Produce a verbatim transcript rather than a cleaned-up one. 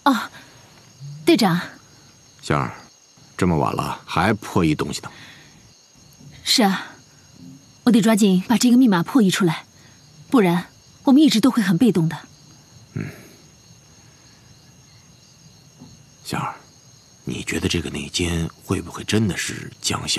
哦，队长。 香儿，这么晚了还破译东西呢？ 是啊，我得抓紧把这个密码破译出来，不然我们一直都会很被动的。 嗯。香儿，你觉得这个内奸会不会真的是江小